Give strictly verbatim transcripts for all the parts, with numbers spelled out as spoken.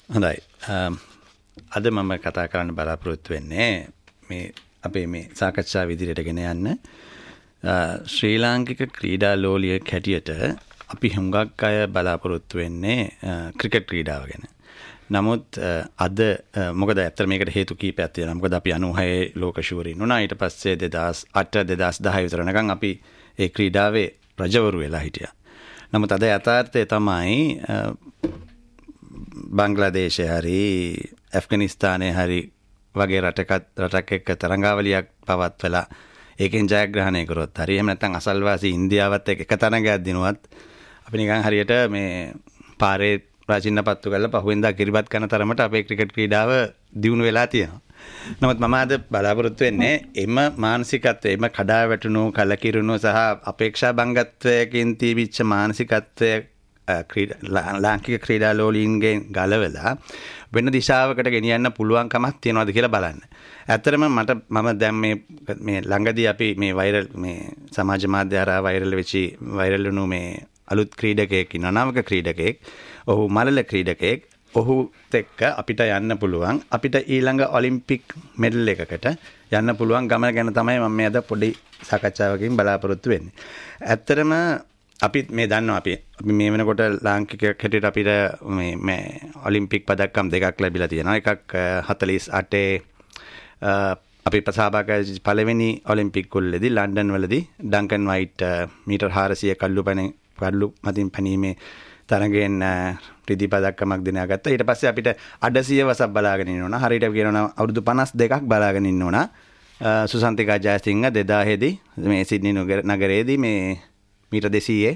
හොඳයි. අද මම කතා කරන්න බලාපොරොත්තු වෙන්නේ මේ අපේ මේ සාකච්ඡාව ඉදිරියට ගෙන යන්න ශ්‍රී ලාංකික ක්‍රීඩා ලෝලියෙක් හැටියට අපි හුඟක් අය බලාපොරොත්තු වෙන්නේ ක්‍රිකට් ක්‍රීඩාව ගැන. නමුත් අද මොකද ඇත්තට මේකට හේතු කීපයක් තියෙනවා. මොකද අපි අනූහය ලෝක ශූරීන් වුණා. ඊට පස්සේ දෙදාස් අට දෙදාස් දහය විතර වෙනකන් අපි ඒ ක්‍රීඩාවේ රජවරු වෙලා හිටියා. නමුත් අද යථාර්ථය තමයි බංග්ලාදේශය හරි ඇෆ්ගනිස්තානය හරි වගේ රටක රටක් එක්ක තරඟාවලියක් පවත්වලා ඒකෙන් ජයග්‍රහණය කරොත් හරි එහෙම නැත්නම් අසල්වාසී ඉන්දියාවත් එක්ක එක තරඟයක් දිනුවත් අපි නිකන් හරියට මේ පාරේ ප්‍රාචීන පත්තු කරලා පහුවෙන්දා කිරිබත් කරන තරමට අපේ ක්‍රිකට් ක්‍රීඩාව දියුණු වෙලා තියෙනවා. නමුත් මම අද බලාපොරොත්තු වෙන්නේ එම මානසිකත්වය, එම කඩා වැටුණු කලකිරුණු සහ අපේක්ෂා බංගත්වයකින් තිබිච්ච මානසිකත්වය ලාංකික ක්‍රීඩා ලෝලීන්ගෙන් ගලවලා වෙන දිශාවකට ගෙනියන්න පුළුවන්කමක් තියනවාද කියලා බලන්න. ඇත්තටම මට මම දැන් මේ මේ ළඟදී අපි මේ වෛරල් මේ සමාජ මාධ්‍ය හරහා වෛරල් වෙච්චි වෛරල් වුණු මේ අලුත් ක්‍රීඩකයෙක් ඉන්නවා, නවක ක්‍රීඩකයෙක්. ඔහු මලල ක්‍රීඩකයෙක්. ඔහුත් එක්ක අපිට යන්න පුළුවන්, අපිට ඊළඟ ඔලිම්පික් මෙඩල් එකකට යන්න පුළුවන් ගමන ගැන තමයි මම මේ අද පොඩි සාකච්ඡාවකින් බලාපොරොත්තු වෙන්නේ. ඇත්තටම අපි මේ දන්නවා අපි අපි මේ වෙනකොට ලාංකිකයෙක් හැටියට අපිට මේ මේ ඔලිම්පික් පදක්කම් දෙකක් ලැබිලා තියෙනවා. එකක් හතළිස් අටේ අපි සහභාගී පළවෙනි ඔලිම්පික් කුල්ලේදී ලන්ඩන් වලදී ඩංකන් වයිට් මීටර් හාරසිය කල්ලු පැන කල්ලු මතින් පැනීමේ තරගෙන් රිදී පදක්කමක් දිනා ගත්තා. ඊට පස්සේ අපිට අඩසිය වසක් බලාගෙන ඉන්න ඕන. හරියට කියනවා අවුරුදු පනස් දෙකක් බලාගෙන ඉන්න ඕන. සුසන්තිකා ජයසිංහ දෙදාහේ දී මේ සිඩ්නි නගරයේදී මේ මීටර් දෙසීයේ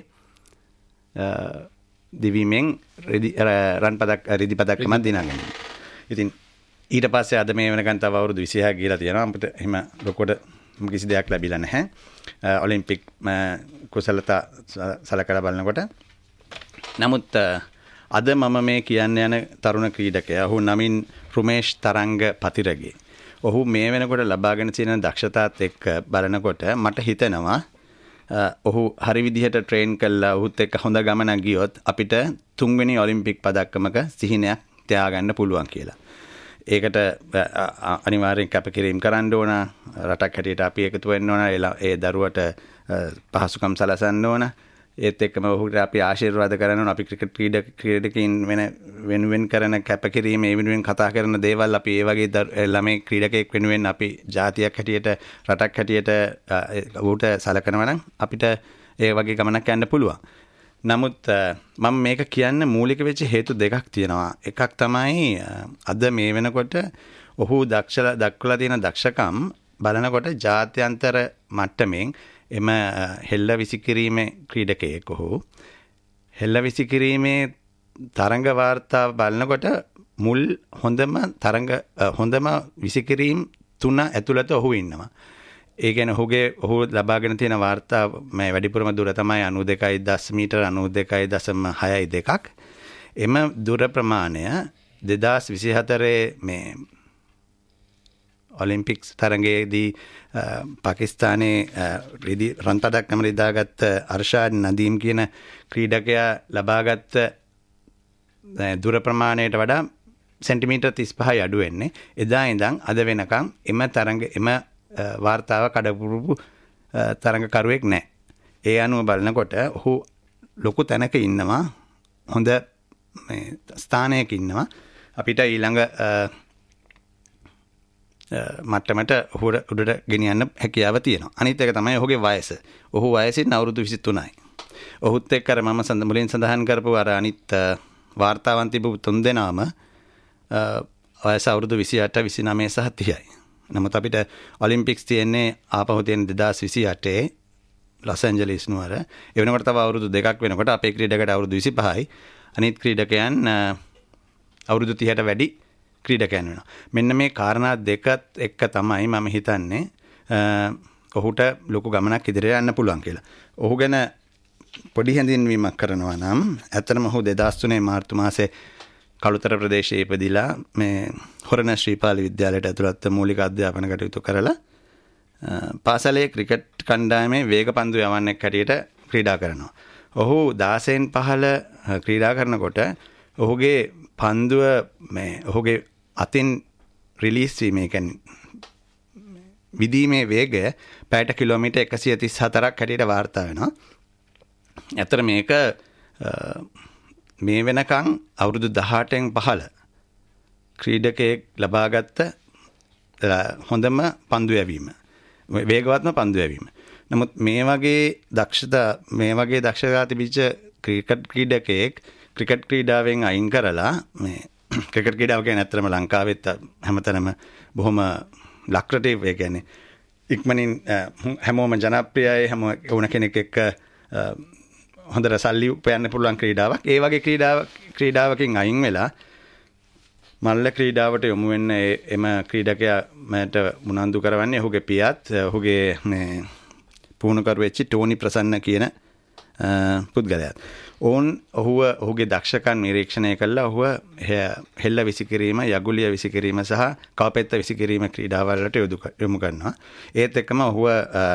දිවීමෙන් රිදී රන් පදක් රිදී පදක්කමක් දිනාගෙන. ඉතින් ඊට පස්සේ අද මේ වෙනකන් තව අවුරුදු විසිහක් ගිහලා තියෙනවා. අපිට එහෙම ලොකුට කිසි දෙයක් ලැබිලා නැහැ. ඔලිම්පික් කුසලතා සලකලා බලනකොට. නමුත් අද මම මේ කියන්න යන තරුණ ක්‍රීඩකයා ඔහු නමින් රුමේෂ් තරංග පතිරගේ. ඔහු මේ වෙනකොට ලබාගෙන තියෙන දක්ෂතාවත් එක්ක බලනකොට මට හිතෙනවා ඔහු හරි විදිහට ට්‍රේන් කළා ඔහුත් එක්ක හොඳ ගමනක් ගියොත් අපිට තුන්වෙනි ඔලිම්පික් පදක්කමක සිහිනයක් තියාගන්න පුළුවන් කියලා. ඒකට අනිවාර්යෙන් කැපකිරීම කරන්න ඕන. රටක් හැටියට අපි එකතු වෙන්න ඕන. ඒ දරුවට පහසුකම් සලසන්න ඕන. ඒත් එක්කම ඔහුට අපි ආශිර්වාද කරන්න ඕන. අපි ක්‍රිකට් ක්‍රීඩක ක්‍රීඩකයින් වෙන වෙනුවෙන් කරන කැපකිරීම, ඒ වෙනුවෙන් කතා කරන දේවල් අපි ඒ වගේ ළමයි ක්‍රීඩකයෙක් වෙනුවෙන් අපි ජාතියක් හැටියට රටක් හැටියට ඔහුට සලකනවා නම් අපිට ඒ වගේ ගමනක් යන්න පුළුවන්. නමුත් මම මේක කියන්න මූලික වෙච්ච හේතු දෙකක් තියෙනවා. එකක් තමයි අද මේ වෙනකොට ඔහු දක්ෂලා දක්වලා තියෙන දක්ෂකම් බලනකොට ජාත්‍යන්තර මට්ටමින් එම හෙල්ල විසිකිරීමේ ක්‍රීඩකයෙක් ඔහු. හෙල්ල විසිකිරීමේ තරඟ වාර්තාව බලනකොට මුල් හොඳම තරඟ හොඳම විසිකිරීම් තුන ඇතුළත ඔහු ඉන්නවා. ඒ කියන්නේ ඔහුගේ ඔහු ලබාගෙන තියෙන වාර්තා මේ වැඩිපුරම දුර තමයි අනූ දෙකයි දශම මීටර අනූ දෙකයි දශම හයයි දෙකක්. එම දුර ප්‍රමාණය දෙදාස් විසිහතරේ මේ ඔලිම්පික්ස් තරඟයේදී පාකිස්තානයේ රිදී රන් පදක්කම රිදාගත්ත අර්ෂාඩ් නදීම් කියන ක්‍රීඩකයා ලබාගත්ත දුර ප්‍රමාණයට වඩා සෙන්ටිමීටර් තිස් පහයි අඩු වෙන්නේ. එදා ඉඳන් අද වෙනකන් එම තරඟ එම වාර්තාව කඩපුරුපු තරඟකරුවෙක් නැහැ. ඒ අනුව බලනකොට ඔහු ලොකු තැනක ඉන්නවා. හොඳ මේ ස්ථානයක ඉන්නවා. අපිට ඊළඟ මට්ටමට ඔහුට උඩට ගෙනියන්න හැකියාව තියෙනවා. අනිත් එක තමයි ඔහුගේ වයස. ඔහු වයසින් අවුරුදු විසිතුනයි. ඔහුත් එක්ක අර මම සඳ මුලින් සඳහන් කරපු අර අනිත් වාර්තාවන් තිබු තුන් දෙනාම වයස අවුරුදු විසිඅට විසිනවය සහ තිහයි. නමුත් අපිට ඔලිම්පික්ස් තියෙන්නේ ආපහු තියෙන දෙදාස් විසිඅටේ ලොස් ඇන්ජලිස් නුවර. ඒ වෙනකොට තව අවුරුදු දෙකක් වෙනකොට අපේ ක්‍රීඩකයට අවුරුදු විසිපහයි. අනිත් ක්‍රීඩකයන් අවුරුදු තිහට වැඩි ක්‍රීඩකයන් වෙනවා. මෙන්න මේ කාරණා දෙකත් එක්ක තමයි මම හිතන්නේ ඔහුට ලොකු ගමනක් ඉදිරියට යන්න පුළුවන් කියලා. ඔහු ගැන පොඩි හැඳින්වීමක් කරනවා නම් ඇත්තටම ඔහු දෙදාස් තුනේ මාර්තු මාසේ කළුතර ප්‍රදේශයේ ඉපදිලා මේ හොරණ ශ්‍රීපාල විද්‍යාලයට ඇතුළත් මූලික අධ්‍යාපන කටයුතු කරලා පාසලේ ක්‍රිකට් කණ්ඩායමේ වේග පන්දු යවන්නෙක් හැටියට ක්‍රීඩා කරනවා. ඔහු දාසයෙන් පහළ ක්‍රීඩා කරනකොට ඔහුගේ පන්දුව මේ ඔහුගේ අතින් රිලීස් වීම කියන්නේ විදීමේ වේගය පැයට කිලෝමීටර් එකසිය තිස් හතරක් හැටියට වාර්තා වෙනවා. ඇත්තට මේක මේ වෙනකන් අවුරුදු දහඅටෙන් පහළ ක්‍රීඩකයෙක් ලබාගත්ත හොඳම පන්දු යැවීම. වේගවත්ම පන්දු යැවීම. නමුත් මේ වගේ දක්ෂතා මේ වගේ දක්ෂතා තිබිච්ච ක්‍රිකට් ක්‍රීඩකයෙක් ක්‍රිකට් ක්‍රීඩාවෙන් අයින් කරලා මේ ක්‍රිකට් ක්‍රීඩාව කියන්නේ ඇත්තටම ලංකාවෙත් හැමතැනම බොහොම ලක්‍රටිව් ඒ කියන්නේ ඉක්මනින් හැමෝම ජනප්‍රියයි හැම ඕන කෙනෙක් එක්ක හොඳට සල්ලි උපයන්න පුළුවන් ක්‍රීඩාවක්. ඒ වගේ ක්‍රීඩාවක් ක්‍රීඩාවකින් අයින් වෙලා මල්ල ක්‍රීඩාවට යොමු වෙන්න එම ක්‍රීඩකයා මට මුනන්දු කරවන්නේ ඔහුගේ පියාත් ඔහුගේ මේ පුහුණුකරු වෙච්ච ටෝනි ප්‍රසන්න කියන පුද්ගලයාත්. ඔවුන් ඔහුව ඔහුගේ දක්ෂකම් නිරීක්ෂණය කළා ඔහුව හෙල්ල විසිකිරීම, යගුලිය විසිකිරීම සහ කවපෙත්ත විසිකිරීම ක්‍රීඩාවල් වලට යොමු කරනවා. ඒත් එක්කම ඔහුව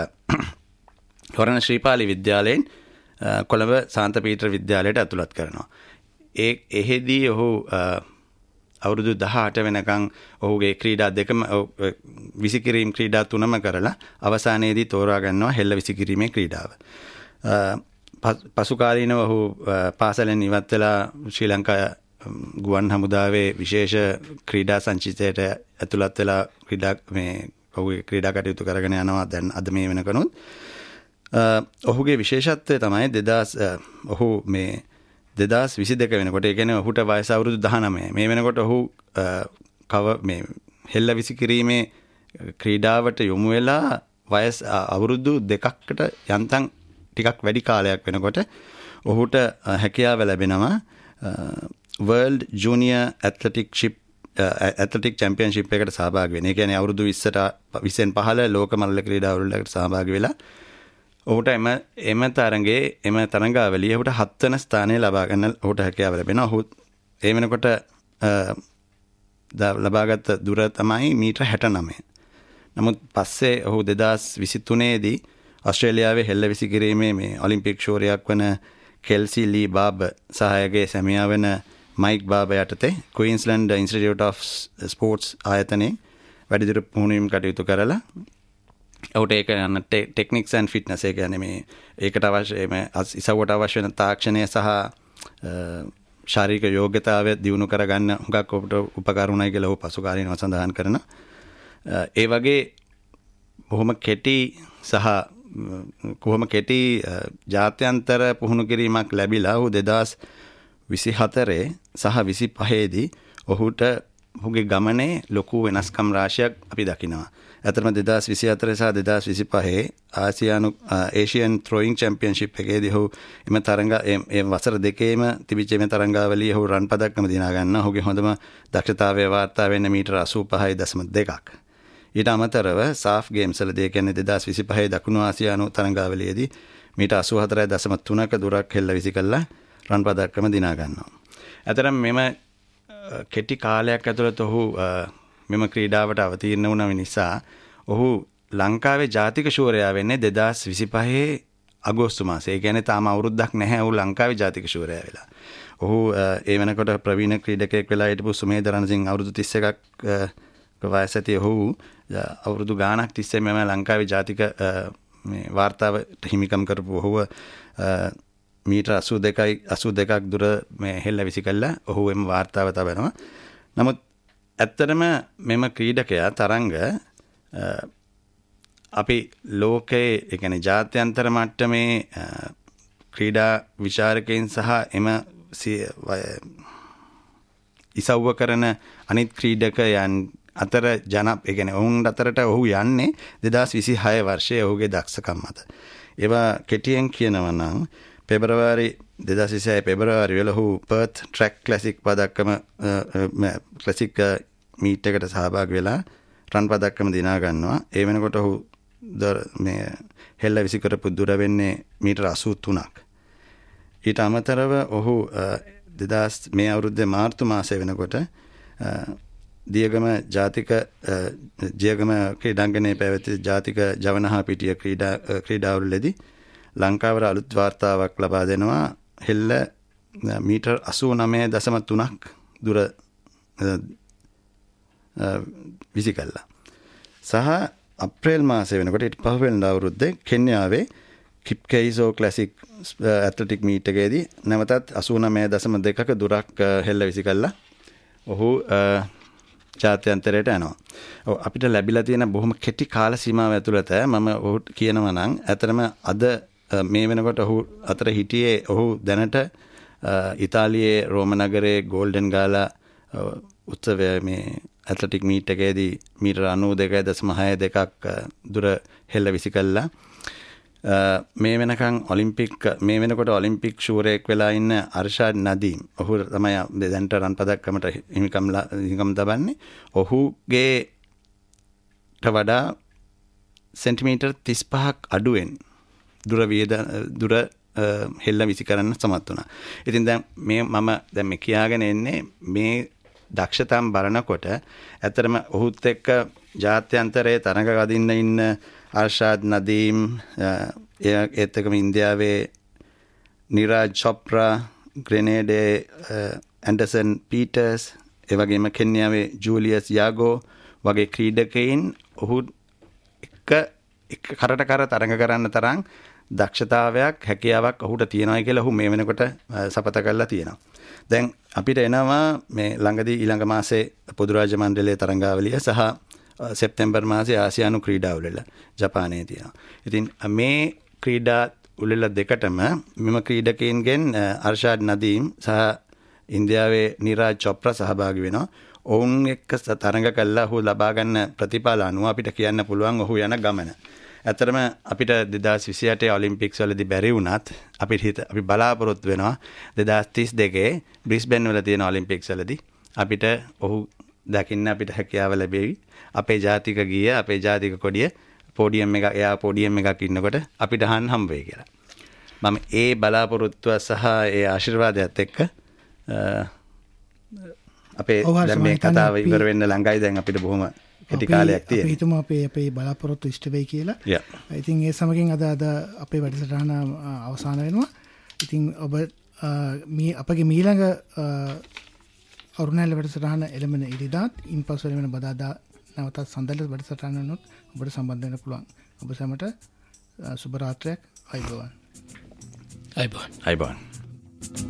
හොරණ ශ්‍රීපාලි විද්‍යාලයෙන් කොළඹ සාන්ත පීටර් විද්‍යාලයට ඇතුළත් කරනවා. ඒ එහෙදී ඔහු අවුරුදු දහඅට වෙනකන් ඔහුගේ ක්‍රීඩා දෙකම විසිකිරීම ක්‍රීඩා තුනම කරලා අවසානයේදී තෝරා ගන්නවා හෙල්ල විසිකිරීමේ ක්‍රීඩාව. පසු කාලීනව ඔහු පාසලෙන් ඉවත් වෙලා ශ්‍රී ලංකා ගුවන් හමුදාවේ විශේෂ ක්‍රීඩා සංචිතයට ඇතුළත් වෙලා ක්‍රීඩා මේ ඔහුගේ ක්‍රීඩා කටයුතු කරගෙන යනවා දැන් අද මේ වෙනකනුත්. ඔහුගේ විශේෂත්වය තමයි දෙදාස් ඔහු මේ දෙදාස් විසි දෙක වෙනකොට ඒ කියන්නේ ඔහුට වයස අවුරුදු දහනවය. මේ වෙනකොට ඔහු කව මේ හෙල්ල විසිකිරීමේ ක්‍රීඩාවට යොමු වෙලා වයස අවුරුදු දෙකකට යන්තම් ටිකක් වැඩි කාලයක් වෙනකොට ඔහුට හැකියාව ලැබෙනවා world junior athletic sheep athletic championship එකට සහභාගී වෙන්න. ඒ කියන්නේ අවුරුදු විස්සට විස්සෙන් පහළ ලෝක මල්ල ක්‍රීඩාවලට සහභාගී වෙලා ඔහුට එම එම තරඟේ එම තරඟාවලියේ ඔහුට හත් වෙනි ස්ථානය ලබා ගන්න ඔහුට හැකියාව ලැබෙනවා. ඔහු ඒ වෙනකොට ලබාගත් දුර තමයි මීටර හැටනවය. නමුත් පස්සේ ඔහු දෙදාස් විසි තුනේ දී ඔස්ට්‍රේලියාවේ හෙල්ල විසිකිරීමේ මේ ඔලිම්පික් ශෝරයක් වන කෙල්සි ලී බාබ් සහයගේ සැමියා වෙන මයික් බාබ යටතේ ක්වීන්ස්ලන්ඩ් ඉන්ස්ටිටියුට් ඔෆ් ස්පෝර්ට්ස් ආයතනයේ වැඩිදුර පුහුණුවීම් කටයුතු කරලා ඔහුට ඒක යන ටෙක්නික්ස් ඇන්ඩ් ෆිට්නස් ඒ කියන්නේ මේ ඒකට අවශ්‍ය මේ ඉසව්වට අවශ්‍ය වෙන තාක්ෂණය සහ ශාරීරික යෝග්‍යතාවය දියුණු කරගන්න හුඟක් ඔබට උපකරණයි කියලා ඔහු පසු කාලීනව සඳහන් කරනවා. ඒ වගේ බොහොම කෙටි සහ කොහොම කෙටි ජාත්‍යන්තර පුහුණු කිරීමක් ලැබිලා ඔහු දෙදාස් විසි හතරේ සහ විසි පහේ දී ඔහුට ඔහුගේ ගමනේ ලොකු වෙනස්කම් රාශියක් අපි දකිනවා. ඇත්තටම දෙදාස් විසි හතරේ සහ දෙදාස් විසි පහේ ආසියානු ඒෂියන් ත්‍රෝයිං චැම්පියන්ෂිප් එකේදී ඔහු එම තරඟ ඒ වසර දෙකේම තිබිච්ච එම තරඟාවලියේ ඔහු රන් පදක්කම දිනා ගන්නවා. ඔහුගේ හොඳම දක්ෂතාවය වාර්තා වෙන්නේ මීටර අසූ පහයි දශම දෙකක්. ඊට අමතරව සාෆ් ගේම්ස් වලදී කියන්නේ දෙදාස් විසි පහේ දකුණු ආසියානු තරඟාවලියේදී මීටර අසූ හතරයි දශම තුනක දුරක් හෙල්ල විසි කළා රන් පදක්කම දිනා ගන්නවා. ඇතරම් මෙම කෙටි කාලයක් ඇතුළත ඔහු මෙම ක්‍රීඩාවට අවතීර්ණ වුණ නිසා ඔහු ලංකාවේ ජාතික ශූරයා වෙන්නේ දෙදාස් විසි පහේ අගෝස්තු මාසයේ. ඒ කියන්නේ තාම අවුරුද්දක් නැහැ ඔහු ලංකාවේ ජාතික ශූරයා වෙලා. ඔහු ඒ වෙනකොට ප්‍රවීණ ක්‍රීඩකයෙක් වෙලා හිටපු සුමේද රණසිංහ අවුරුදු තිස් එකක් වයස ඇති ඔහු අවුරුදු ගාණක් තිස්සේ මෙම ලංකාවේ ජාතික මේ වාර්තාවට හිමිකම් කරපු ඔහුව මීටර අසූ දෙකයි අසූ දෙකක් දුර මේ හෙල්ල විසි කළා ඔහු එම වාර්තාව තබනවා. නමුත් ඇත්තටම මෙම ක්‍රීඩකයා තරංග අපි ලෝකයේ ඒ කියන්නේ ජාත්‍යන්තර මට්ටමේ ක්‍රීඩා විචාරකයන් සහ එම ඉසව්ව කරන අනිත් ක්‍රීඩකයන් අතර ජන ඒ කියන්නේ ඔවුන් අතරට ඔහු යන්නේ දෙදාස් විසි හය වර්ෂයේ ඔහුගේ දක්ෂකම් මත. ඒවා කෙටියෙන් කියනවා නම් පෙබරවාරි දෙදාස් විසි හය පෙබරවාරි වල ඔහු Perth track classic පදක්කම classic meet එකට සහභාගී වෙලා රන් පදක්කම දිනා ගන්නවා. ඒ වෙනකොට ඔහු මේ හෙල්ල විසි කරපු දුර වෙන්නේ මීටර අසූ තුනක්. ඊට අමතරව ඔහු දෙදාස් මේ අවුරුද්දේ මාර්තු මාසයේ වෙනකොට දියගම ජාතික දියගම ක්‍රීඩාංගණයේ පැවති ජාතික ජවනහා පිටිය ක්‍රීඩා ක්‍රීඩාවලදී ලංකාවට අලුත් වාර්තාවක් ලබා දෙනවා හෙල්ල මීටර් අසූ නවය දශම තුනක් දුර විසි කළා. සහ අප්‍රේල් මාසය වෙනකොට ඊට පහුවෙනිදා අවුරුද්දේ කෙන්යාවේ කිප්කෙයිසෝ ක්ලාසික් ඇත්ලටික් මීට් එකේදී නැවතත් අසූ නවය දශම දෙකක දුරක් හෙල්ල විසි කළා. ඔහු ජාත්‍යන්තරයට යනවා. ඔව් අපිට ලැබිලා තියෙන බොහොම කෙටි කාල සීමාව ඇතුළත මම ඔහුට කියනවා නම් ඇතරම අද මේ වෙනකොට ඔහු අතර හිටියේ ඔහු දැනට ඉතාලියේ රෝම නගරයේ ගෝල්ඩන් ගාලා උත්සවය මේ ඇත්ලටික් මීට් එකේදී මීටර අනූ දෙකයි දශම හය දෙකක් දුර හෙල්ල විසි කළා. මේ වෙනකන් ඔලිම්පික් මේ වෙනකොට ඔලිම්පික් ශූරයෙක් වෙලා ඉන්න අර්ෂාඩ් නදීම් ඔහු තමයි දැනට රන් පදක්කමට හිමිකම් හිමිකම් තබන්නේ. ඔහුගේට වඩා සෙන්ටිමීටර් තිස් පහක් අඩුවෙන් දුර වේද දුර හෙල්ල විසි කරන්න සමත් වුණා. ඉතින් දැන් මේ මම දැන් මේ කියාගෙන එන්නේ මේ දක්ෂතාම් බලනකොට ඇත්තටම ඔහුත් එක්ක ජාත්‍යන්තරයේ තරඟ ගදින්න ඉන්න අර්ෂාඩ් නදීම් ඒත් එක්කම ඉන්දියාවේ නිරාජ් චොප්රා ග්‍රෙනේඩේ ඇන්ඩර්සන් පීටර්ස් ඒ වගේම කෙන්යාවේ ජූලියස් යාගෝ වගේ ක්‍රීඩකයින් ඔහු එක එක කරට කර තරඟ කරන්න තරම් දක්ෂතාවයක් හැකියාවක් ඔහුට තියෙනවා කියලා ඔහු මේ වෙනකොට සපත කරලා තියෙනවා. දැන් අපිට එනවා මේ ළඟදී ඊළඟ මාසේ පොදු රාජ්‍ය මණ්ඩලයේ තරඟාවලිය සහ සෙප්තැම්බර් මාසේ ආසියානු ක්‍රීඩා උළෙල ජපානයේ තියෙනවා. ඉතින් මේ ක්‍රීඩා උළෙල දෙකටම මෙම ක්‍රීඩකයින්ගෙන් අර්ෂාඩ් නදීම් සහ ඉන්දියාවේ නිරාජ් චොප්‍රා සහභාගී වෙනවා. ඔවුන් එක්ක තරඟ කළා ඔහු ලබා ගන්න ප්‍රතිඵල අනුව අපිට කියන්න පුළුවන් ඔහු යන ගමන. ඇත්තටම අපිට දෙදාස් විසි අටේ ඔලිම්පික්ස් වලදී බැරි වුණත් අපිට හිත අපි බලාපොරොත්තු වෙනවා දෙදාස් තිස් දෙකේ බ්‍රිස්බේන් වල තියෙන ඔලිම්පික්ස් වලදී අපිට ඔහු දකින්න අපිට හැකියාව ලැබෙවි. අපේ ජාතික ගීය අපේ ජාතික කොඩිය පෝඩියම් එක එයා පෝඩියම් එකක් ඉන්නකොට අපිට අහන්න හම්බ වෙයි කියලා. මම ඒ බලාපොරොත්තුව සහ ඒ ආශිර්වාදයත් එක්ක අපේ දැන් මේ කතාව ඉවර වෙන්න ළඟයි. දැන් අපිට බොහොම කෙටි කාලයක් තියෙනවා. අපි හිතමු අපේ අපේ බලාපොරොත්තු ඉෂ්ට වෙයි කියලා. ඉතින් ඒ සමගින් අද අද අපේ වැඩසටහන අවසන් වෙනවා. ඉතින් ඔබ මේ අපගේ මීළඟ අරුණැල්ල වැඩසටහන එළමෙන ඉරිදාත් ඉන්පසු එළමෙන බදාදා නැවතත් සඳල වැඩසටහන වුණොත් ඔබට සම්බන්ධ වෙන්න පුළුවන්. ඔබ සැමට සුබ රාත්‍රියක්. අයිබෝවන්. අයිබෝවන්. අයිබෝවන්.